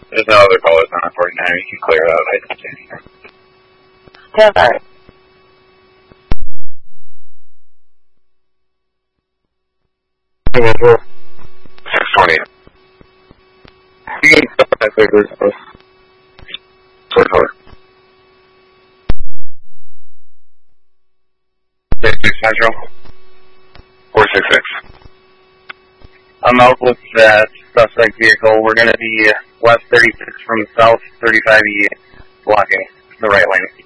There's no other callers on 49. You can clear it out. I don't see anything. Yeah, all right. Over 620. You can stop that quickly. Sorry. 66 Central. 466. I'm out with that suspect vehicle. We're going to be west 36 from south 35E, blocking the right lane.